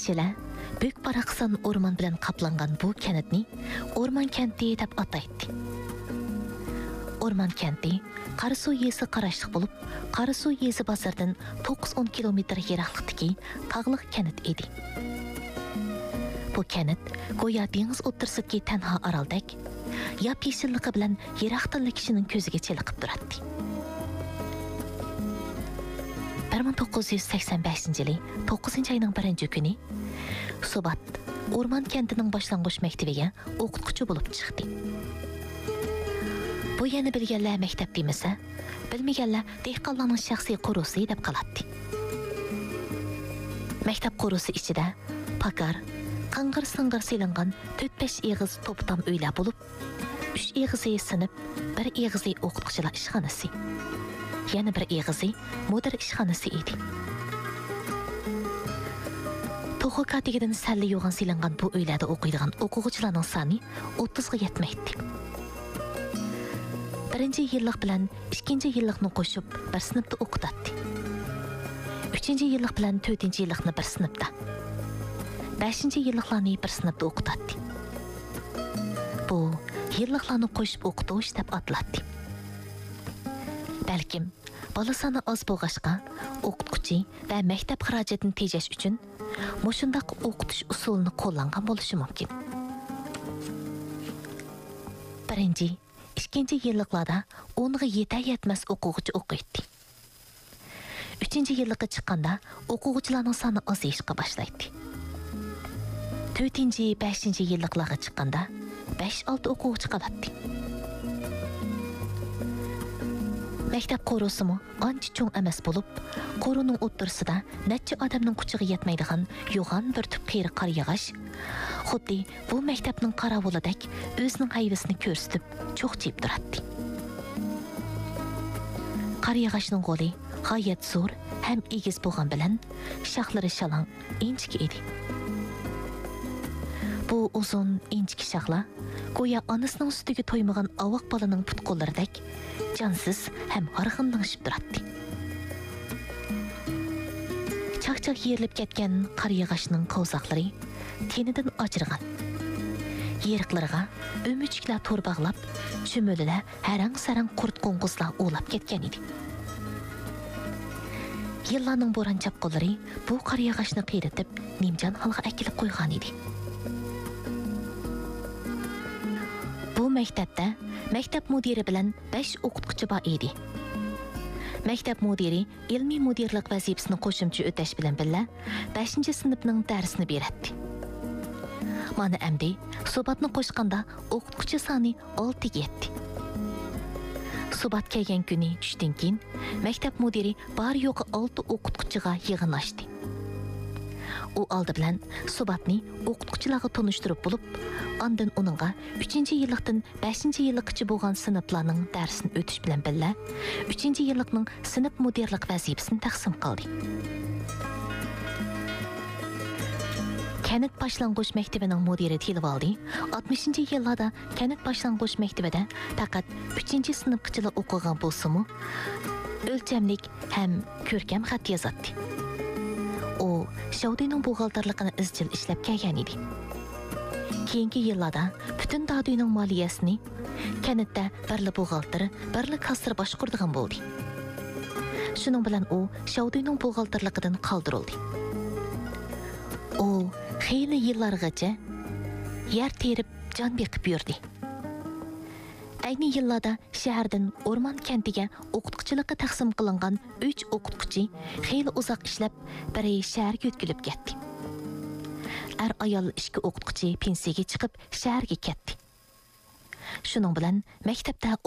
kishilar büyük baraqsan o'rmon bilan qoplangan bu kentni o'rmon kenti deb ataydi. O'rmon kenti Qarasuv yezi qarashliq bo'lib, Qarasuv yezi bozordan 9-10 kilometr yiroqlikdagi tog'liq kent edi. Bu kent go'yo dengiz o'rtasidagi tanho oroldek, yap-yeshilligi bilan yiroqdagi kishining ko'ziga chiliqib turadi. 1985 yili 9 ayning 1-kuni Subat o'rmon kentining boshlang'ich maktabiga o'qituvchi bo'lib chiqdi. Bu yana bilganlar maktab demasa, bilmaganlar dehqonlarning shaxsiy qo'rusi deb qoladi. Maktab qo'rusi ichida pakar, qang'ir-sing'ir silingan 4-5 eg'iz to'ptam uylar bo'lib, 3 eg'izi sinib, 1 eg'izi o'qituvchilar ishxonasi, yana 1 eg'izi mudir ishxonasi edi. To'g'ri katigidan salli yo'g'an silingan bu uylarda o'qiydigan o'quvchilarning soni 30 ga yetmaydi. 1-yillik bilan 2-yillikni qo'shib bir sinfda o'qitadi. 3-yillik bilan 4-yillikni bir sinfda, 5-yilliklarni bir sinfda o'qitadi. Bu yilliklarni qo'shib o'qitish deb ataladi. Balkim bola soni oz bo'lg'achqa o'qituvchi va maktab xarajatini tejash uchun mushundaq o'qitish usulini qo'llangan bo'lishi mumkin. 1-2-yilliklarda 10 ga yetay-yetmas o'quvchi o'qiydi. 3-yillikka chiqqanda o'quvchilarning soni ozayishga boshlaydi. 4-5-yilliklarga chiqqanda 5-6 o'quvchi qoladi. Maktab qo'rusimi ancha cho'ng emas bo'lib, qo'runing o'ttirsida necha odamning kuchiga yetmaydigan yo'g'on bir tub qiyri qor yog'ash, xuddi bu maktabning qarovulidek o'zining hayvasini ko'rsatib, cho'qchib turadi. Qor yog'ashning qo'li g'oyat zo'r ham egiz bo'lgan bilan shoxlari shalang, inchik edi. Bu uzun, inchik shoxlar go'yo onasining sutiga to'ymagan ovoq bolaning put-qo'llaridek jonsiz ham harg'inlashib turadi. Chaq-chaq yerilib ketgan qor yog'ashning qo'zoqlari tenidan ajirgan. Yeriqlarga o'müchiklar to'r bog'lab, cho'mililar harang-sarang qurt-qo'ng'izlar o'lab ketgan edi. Yillarning bo'ron chapqonlari bu qor yog'ashni qiritib, nimjon holga akilib qo'ygan edi. Bu maktabda maktab mudiri bilan 5 o'qituvchi bor edi. Maktab mudiri ilmiy mudirlik vazifasini qo'shimcha o'tash bilan birga 5-sinfning darsini beradi. Mana endi subatni qo'shganda o'qituvchi soni 6 ga yetdi. Subat kelgan kuni tushdan keyin maktab mudiri bor yo'qi 6 o'qituvchiga yig'inlashdi. U oldi bilan subatni o'qituvchilarga tanishtirib bo'lib, ondan uningga 3-yillikdan 5-yillikgacha bo'lgan sinflarning darsini o'tish bilan birga 3-yillikning sinf mudirlik vazifasini taqsim qildi. Kanat boshlang'ich maktabining mudiri Tilvaldi 60-yillarda Kanat boshlang'ich maktabida faqat 3-sinfgacha o'qigan bo'lsa-mu, o'lchamlik ham ko'rkam xat yozadi. U Şavduyning buğaltarligini izchil ishlab kelgan edi. Keyingi yillarda butun Daduyning moliyasini kanatda birli buğaltar, birli kassir boshquradigan bo'ldi. Shuning bilan u Şavduyning buğaltarligidan qoldirildi. U xeyli yillargacha yer terib jon beqib yurdi. Ayni yillarda shahardan o'rmon kentiga o'qituvchilikka taqsim qilingan 3 o'qituvchi xeyli uzoq ishlab, biri shaharga yo'tkilib ketdi. Ayol 2 o'qituvchi pensiyaga chiqib shaharga ketdi. Shuning bilan maktabda